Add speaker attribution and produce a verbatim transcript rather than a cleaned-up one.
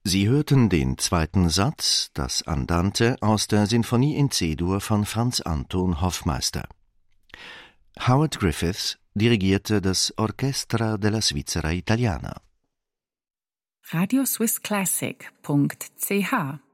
Speaker 1: Sie hörten den zweiten Satz, das Andante, aus der Sinfonie in C-Dur von Franz Anton Hoffmeister. Howard Griffiths dirigierte das Orchestra della Svizzera Italiana.
Speaker 2: radioswissclassic punkt c h